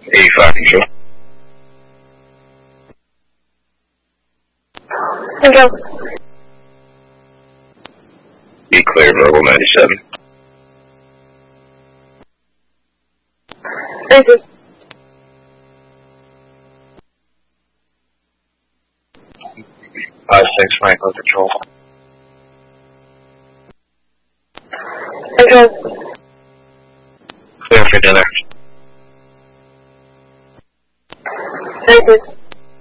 85 control. Control. Be clear, verbal 97. Thank you. 5-6 Franklin control. Control. Clear for dinner. Thank you.